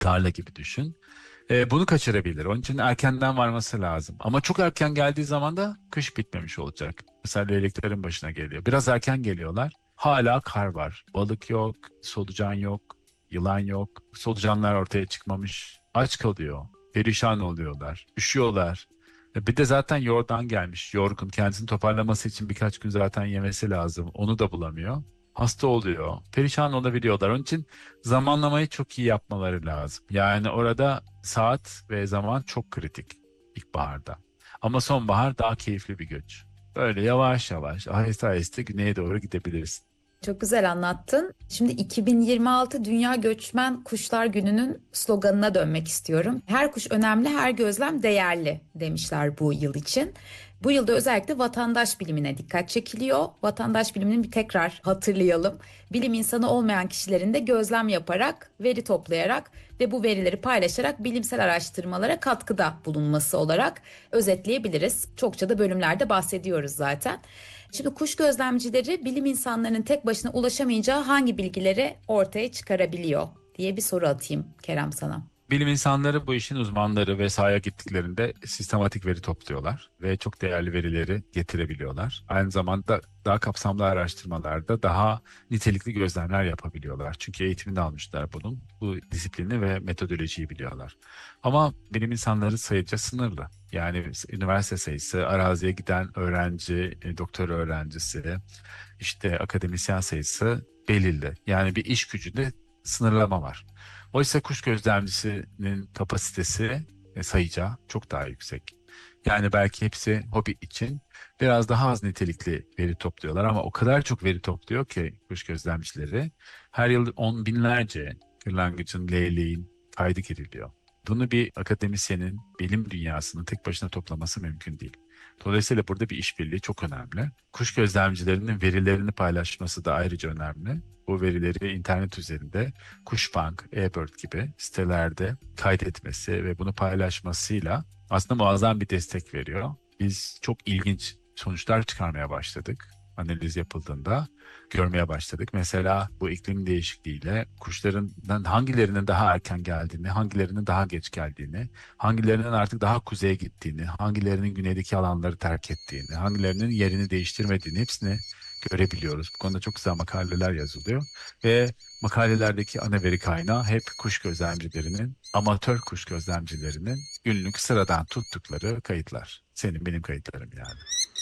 Tarla gibi düşün. Bunu kaçırabilir. Onun için erkenden varması lazım. Ama çok erken geldiği zaman da kış bitmemiş olacak. Mesela leyleklerin başına geliyor. Biraz erken geliyorlar. Hala kar var. Balık yok, solucan yok, yılan yok. Solucanlar ortaya çıkmamış. Aç kalıyor. Perişan oluyorlar. Üşüyorlar. Bir de zaten yordan gelmiş. Yorgun. Kendisini toparlaması için birkaç gün zaten yemesi lazım. Onu da bulamıyor. Hasta oluyor. Perişan olabiliyorlar. Onun için zamanlamayı çok iyi yapmaları lazım. Yani orada saat ve zaman çok kritik ilkbaharda. Ama sonbahar daha keyifli bir göç. Böyle yavaş yavaş, aheste aheste güneye doğru gidebilirsin. Çok güzel anlattın. Şimdi 2026 Dünya Göçmen Kuşlar Günü'nün sloganına dönmek istiyorum. Her kuş önemli, her gözlem değerli demişler bu yıl için. Bu yılda özellikle vatandaş bilimine dikkat çekiliyor. Vatandaş bilimini bir tekrar hatırlayalım. Bilim insanı olmayan kişilerin de gözlem yaparak, veri toplayarak ve bu verileri paylaşarak bilimsel araştırmalara katkıda bulunması olarak özetleyebiliriz. Çokça da bölümlerde bahsediyoruz zaten. Şimdi kuş gözlemcileri bilim insanlarının tek başına ulaşamayacağı hangi bilgileri ortaya çıkarabiliyor diye bir soru atayım Kerem sana. Bilim insanları bu işin uzmanları ve sahaya gittiklerinde sistematik veri topluyorlar ve çok değerli verileri getirebiliyorlar. Aynı zamanda daha kapsamlı araştırmalarda daha nitelikli gözlemler yapabiliyorlar. Çünkü eğitimini almışlar bunun. Bu disiplini ve metodolojiyi biliyorlar. Ama bilim insanları sayıca sınırlı. Yani üniversite sayısı, araziye giden öğrenci, doktor öğrencisi, işte akademisyen sayısı belirli. Yani bir iş gücünde sınırlama var. Oysa kuş gözlemcisinin kapasitesi sayıca çok daha yüksek. Yani belki hepsi hobi için biraz daha az nitelikli veri topluyorlar ama o kadar çok veri topluyor ki kuş gözlemcileri her yıl on binlerce kırlangıcın, leyleğin kaydı giriliyor. Bunu bir akademisyenin, bilim dünyasının tek başına toplaması mümkün değil. Dolayısıyla burada bir işbirliği çok önemli. Kuş gözlemcilerinin verilerini paylaşması da ayrıca önemli. Bu verileri internet üzerinde Kuşbank, eBird gibi sitelerde kaydetmesi ve bunu paylaşmasıyla aslında muazzam bir destek veriyor. Biz çok ilginç sonuçlar çıkarmaya başladık. Analiz yapıldığında görmeye başladık. Mesela bu iklim değişikliğiyle kuşlarından hangilerinin daha erken geldiğini, hangilerinin daha geç geldiğini, hangilerinin artık daha kuzeye gittiğini, hangilerinin güneydeki alanları terk ettiğini, hangilerinin yerini değiştirmediğini hepsini görebiliyoruz. Bu konuda çok güzel makaleler yazılıyor ve makalelerdeki ana veri kaynağı hep kuş gözlemcilerinin, amatör kuş gözlemcilerinin günlük sıradan tuttukları kayıtlar. Senin benim kayıtlarım yani.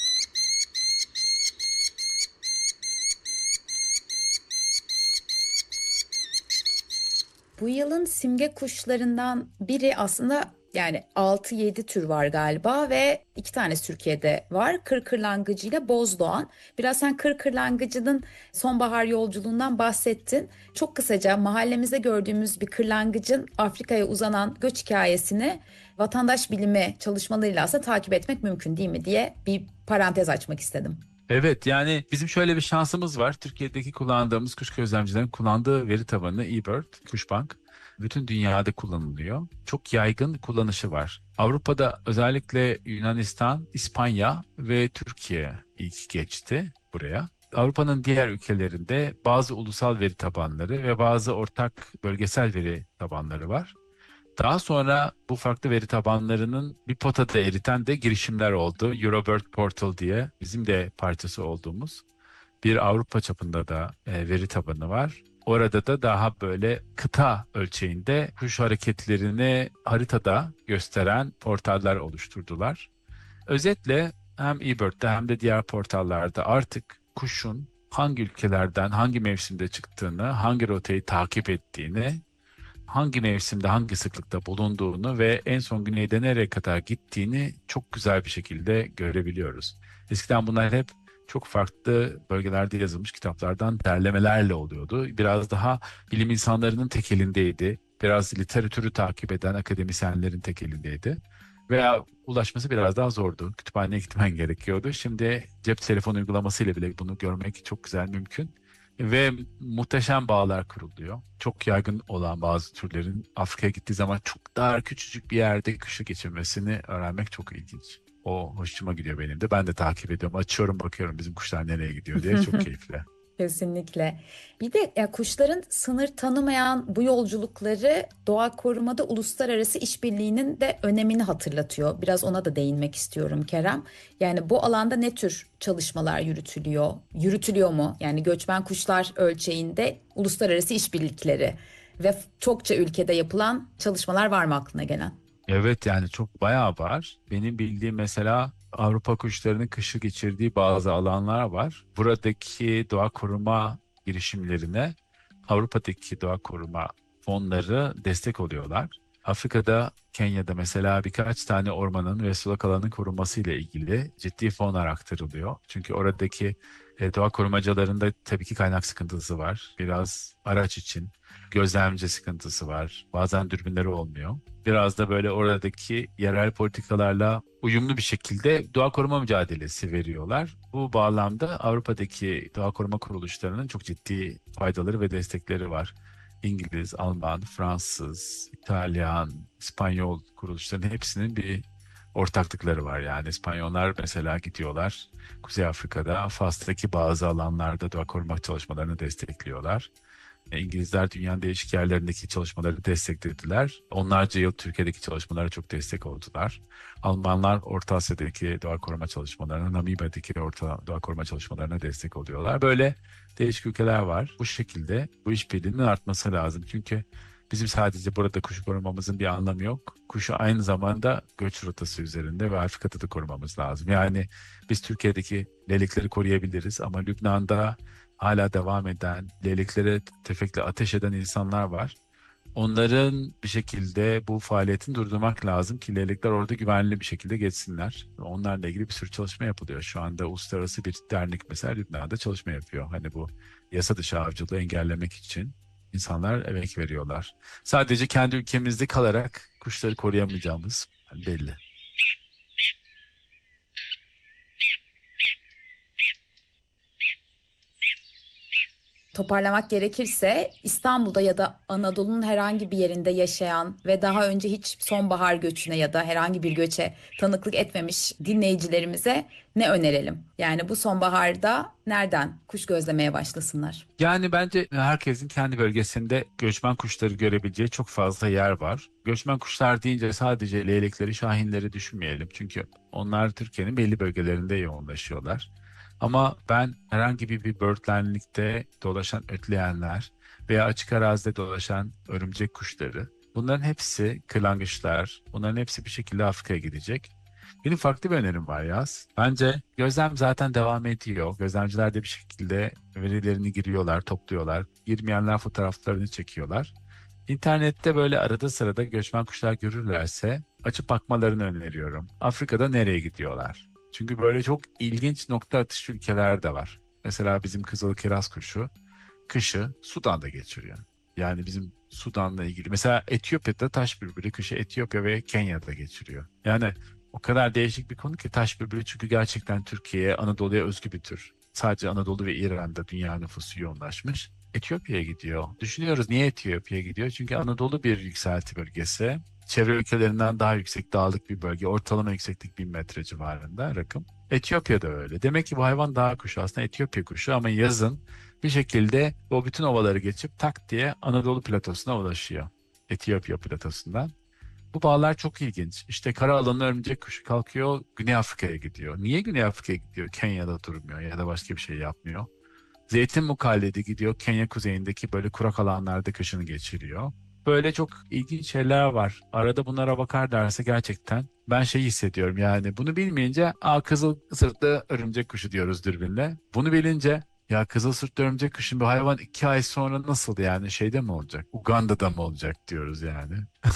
Bu yılın simge kuşlarından biri aslında yani 6-7 tür var galiba ve iki tane Türkiye'de var. Kır kırlangıcı ile bozdoğan. Biraz sen kır kırlangıcının sonbahar yolculuğundan bahsettin. Çok kısaca mahallemizde gördüğümüz bir kırlangıcın Afrika'ya uzanan göç hikayesini vatandaş bilimi çalışmalarıyla aslında takip etmek mümkün değil mi diye bir parantez açmak istedim. Evet, yani bizim şöyle bir şansımız var. Türkiye'deki kullandığımız kuş gözlemcilerin kullandığı veri tabanı eBird, Kuşbank bütün dünyada kullanılıyor. Çok yaygın kullanışı var. Avrupa'da özellikle Yunanistan, İspanya ve Türkiye ilk geçti buraya. Avrupa'nın diğer ülkelerinde bazı ulusal veri tabanları ve bazı ortak bölgesel veri tabanları var. Daha sonra bu farklı veri tabanlarının bir potada eriten de girişimler oldu. Eurobird Portal diye bizim de parçası olduğumuz bir Avrupa çapında da veri tabanı var. Orada da daha böyle kıta ölçeğinde kuş hareketlerini haritada gösteren portaller oluşturdular. Özetle hem eBird'de hem de diğer portallarda artık kuşun hangi ülkelerden hangi mevsimde çıktığını, hangi rotayı takip ettiğini, hangi mevsimde hangi sıklıkta bulunduğunu ve en son güneyde nereye kadar gittiğini çok güzel bir şekilde görebiliyoruz. Eskiden bunlar hep çok farklı bölgelerde yazılmış kitaplardan derlemelerle oluyordu. Biraz daha bilim insanlarının tek elindeydi. Biraz literatürü takip eden akademisyenlerin tek elindeydi. Veya ulaşması biraz daha zordu. Kütüphaneye gitmen gerekiyordu. Şimdi cep telefonu uygulamasıyla bile bunu görmek çok güzel mümkün. Ve muhteşem bağlar kuruluyor. Çok yaygın olan bazı türlerin Afrika'ya gittiği zaman çok daha küçücük bir yerde kışı geçirmesini öğrenmek çok ilginç. O hoşuma gidiyor benim de. Ben de takip ediyorum. Açıyorum bakıyorum bizim kuşlar nereye gidiyor diye. Çok keyifli. Kesinlikle. Bir de kuşların sınır tanımayan bu yolculukları doğa korumada uluslararası işbirliğinin de önemini hatırlatıyor. Biraz ona da değinmek istiyorum Kerem. Yani bu alanda ne tür çalışmalar yürütülüyor? Yürütülüyor mu? Yani göçmen kuşlar ölçeğinde uluslararası işbirlikleri ve çokça ülkede yapılan çalışmalar var mı aklına gelen? Evet, yani çok bayağı var. Benim bildiğim mesela Avrupa kuşlarının kışı geçirdiği bazı alanlar var. Buradaki doğa koruma girişimlerine Avrupa'daki doğa koruma fonları destek oluyorlar. Afrika'da, Kenya'da mesela birkaç tane ormanın ve sulak alanın korunması ile ilgili ciddi fonlar aktarılıyor. Çünkü oradaki doğa korumacıların da tabii ki kaynak sıkıntısı var. Biraz araç için gözlemci sıkıntısı var. Bazen dürbünleri olmuyor. Biraz da böyle oradaki yerel politikalarla uyumlu bir şekilde doğa koruma mücadelesi veriyorlar. Bu bağlamda Avrupa'daki doğa koruma kuruluşlarının çok ciddi faydaları ve destekleri var. İngiliz, Alman, Fransız, İtalyan, İspanyol kuruluşların hepsinin bir ortaklıkları var. Yani İspanyollar mesela gidiyorlar Kuzey Afrika'da, Fas'taki bazı alanlarda doğa koruma çalışmalarını destekliyorlar. İngilizler dünyanın değişik yerlerindeki çalışmaları desteklediler. Onlarca yıl Türkiye'deki çalışmalara çok destek oldular. Almanlar Orta Asya'daki doğa koruma çalışmalarına, Namibya'daki doğa koruma çalışmalarına destek oluyorlar. Böyle değişik ülkeler var. Bu şekilde bu işbirliğinin artması lazım. Çünkü bizim sadece burada kuş korumamızın bir anlamı yok. Kuşu aynı zamanda göç rotası üzerinde ve Afrika'da da korumamız lazım. Yani biz Türkiye'deki leylikleri koruyabiliriz ama Lübnan'da hala devam eden, leyleklere tüfekle ateş eden insanlar var. Onların bir şekilde bu faaliyetini durdurmak lazım ki leylekler orada güvenli bir şekilde geçsinler. Onlarla ilgili bir sürü çalışma yapılıyor. Şu anda uluslararası bir dernek mesela Lübnan'da çalışma yapıyor. Hani bu yasa dışı avcılığı engellemek için insanlar emek veriyorlar. Sadece kendi ülkemizde kalarak kuşları koruyamayacağımız belli. Toparlamak gerekirse İstanbul'da ya da Anadolu'nun herhangi bir yerinde yaşayan ve daha önce hiç sonbahar göçüne ya da herhangi bir göçe tanıklık etmemiş dinleyicilerimize ne önerelim? Yani bu sonbaharda nereden kuş gözlemeye başlasınlar? Yani bence herkesin kendi bölgesinde göçmen kuşları görebileceği çok fazla yer var. Göçmen kuşlar deyince sadece leylekleri, şahinleri düşünmeyelim. Çünkü onlar Türkiye'nin belli bölgelerinde yoğunlaşıyorlar. Ama ben herhangi bir birdlandlikte dolaşan ötleyenler veya açık arazide dolaşan örümcek kuşları, bunların hepsi kırlangıçlar, bunların hepsi bir şekilde Afrika'ya gidecek. Benim farklı bir önerim var Yaz. Bence gözlem zaten devam ediyor. Gözlemciler de bir şekilde verilerini giriyorlar, topluyorlar. Girmeyenler fotoğraflarını çekiyorlar. İnternette böyle arada sırada göçmen kuşlar görürlerse açıp bakmalarını öneriyorum. Afrika'da nereye gidiyorlar? Çünkü böyle çok ilginç nokta atışı ülkeler de var. Mesela bizim kızıl kiraz kuşu kışı Sudan'da geçiriyor. Yani bizim Sudan'la ilgili. Mesela Etiyopya'da taş bülbülü kışı Etiyopya ve Kenya'da geçiriyor. Yani o kadar değişik bir konu ki taş bülbülü, çünkü gerçekten Türkiye'ye, Anadolu'ya özgü bir tür. Sadece Anadolu ve İran'da dünya nüfusu yoğunlaşmış. Etiyopya'ya gidiyor. Düşünüyoruz niye Etiyopya'ya gidiyor? Çünkü Anadolu bir yükselti bölgesi. Çevre ülkelerinden daha yüksek dağlık bir bölge. Ortalama yükseklik 1.000 metre civarında rakım. Etiyopya'da öyle. Demek ki bu hayvan dağ kuşu, aslında Etiyopya kuşu, ama yazın bir şekilde o bütün ovaları geçip tak diye Anadolu platosuna ulaşıyor. Etiyopya platosundan. Bu bağlar çok ilginç. İşte kara alanı örümcek kuşu kalkıyor Güney Afrika'ya gidiyor. Niye Güney Afrika'ya gidiyor? Kenya'da durmuyor ya da başka bir şey yapmıyor. Zeytin mukalledi gidiyor Kenya kuzeyindeki böyle kurak alanlarda kışını geçiriyor. Böyle çok ilginç şeyler var. Arada bunlara bakar derse gerçekten ben şey hissediyorum, yani bunu bilmeyince kızıl sırtlı örümcek kuşu diyoruz dürbünle. Bunu bilince ya kızıl sırtlı örümcek kuşun bir hayvan 2 ay sonra nasıl, yani şeyde mi olacak? Uganda'da mı olacak diyoruz yani.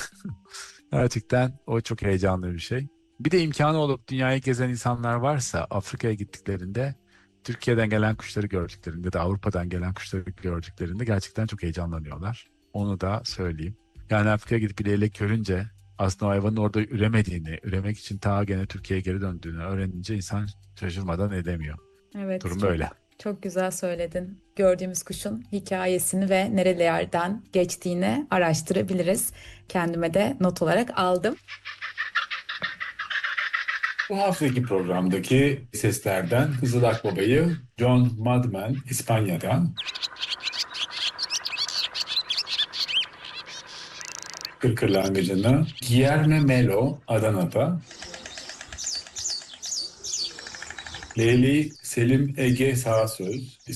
Gerçekten o çok heyecanlı bir şey. Bir de imkanı olup dünyayı gezen insanlar varsa Afrika'ya gittiklerinde, Türkiye'den gelen kuşları gördüklerinde de Avrupa'dan gelen kuşları gördüklerinde gerçekten çok heyecanlanıyorlar. Onu da söyleyeyim. Yani Afrika'ya gidip bir leylek görünce aslında o hayvanın orada üremediğini, üremek için ta gene Türkiye'ye geri döndüğünü öğrenince insan şaşırmadan edemiyor. Evet, Durum çok böyle. çok güzel söyledin. Gördüğümüz kuşun hikayesini ve nerelerden geçtiğini araştırabiliriz. Kendime de not olarak aldım. Bu haftaki programdaki seslerden Kızıl Akbaba'yı John Madman İspanya'dan, Kırkırlangıcı'nı Guillermo Melo Adana'da, Leyli Selim Ege Sağsöz